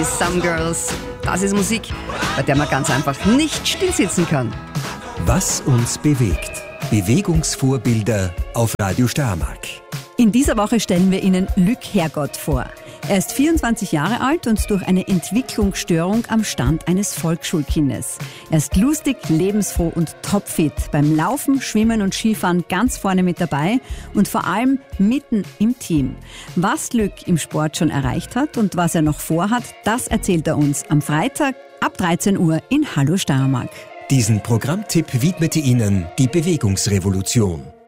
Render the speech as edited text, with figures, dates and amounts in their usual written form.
Some Girls, das ist Musik, bei der man ganz einfach nicht stillsitzen kann. Was uns bewegt. Bewegungsvorbilder auf Radio Steiermark. In dieser Woche stellen wir Ihnen Luc Hergott vor. Er ist 24 Jahre alt und durch eine Entwicklungsstörung am Stand eines Volksschulkindes. Er ist lustig, lebensfroh und topfit. Beim Laufen, Schwimmen und Skifahren ganz vorne mit dabei und vor allem mitten im Team. Was Luc im Sport schon erreicht hat und was er noch vorhat, das erzählt er uns am Freitag ab 13 Uhr in Hallo Steiermark. Diesen Programmtipp widmete Ihnen die Bewegungsrevolution.